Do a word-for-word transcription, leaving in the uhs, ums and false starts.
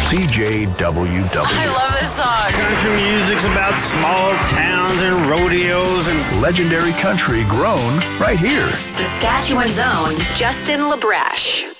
C J W W. I love this song. Country music's about small towns and rodeos and legendary country grown right here. Saskatchewan's own Justin LaBrash.